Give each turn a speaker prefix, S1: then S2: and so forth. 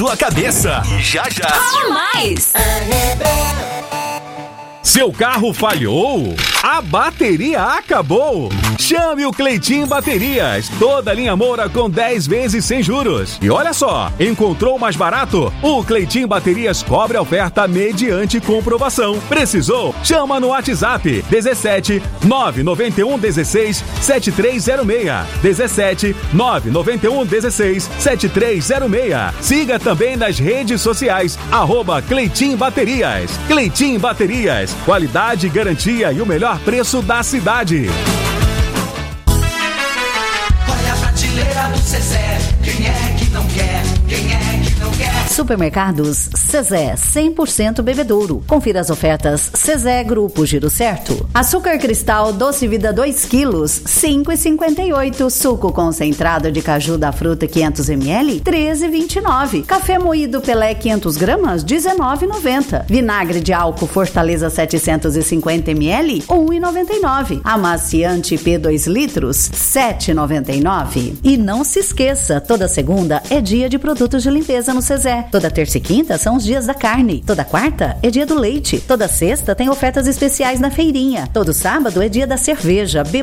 S1: tua cabeça. Já.
S2: Fala mais!
S3: Seu carro falhou? A bateria acabou? Chame o Cleitinho Baterias. Toda linha Moura com 10 vezes sem juros. E olha só, encontrou mais barato? O Cleitinho Baterias cobre a oferta mediante comprovação. Precisou? Chama no WhatsApp 17 991 16 7306. 17 991 16 7306. Siga também nas redes sociais @Cleitinho Baterias. Cleitinho Baterias. Qualidade, garantia e o melhor preço da cidade.
S4: Olha a prateleira do Zezé. Quem é que não quer? Quem é que não quer?
S2: Supermercados Zezé, 100% bebedouro. Confira as ofertas Zezé Grupo Giro Certo. Açúcar cristal doce vida 2 quilos, 5,58. Suco concentrado de caju da fruta 500 ml, 13,29. Café moído Pelé 500 gramas, 19,90. Vinagre de álcool Fortaleza 750 ml, 1,99. Amaciante P 2 litros, 7,99. E não se esqueça, toda segunda é dia de produtos de limpeza no Zezé. Toda terça e quinta são os dias da carne. Toda quarta é dia do leite. Toda sexta tem ofertas especiais na feirinha. Todo sábado é dia da cerveja.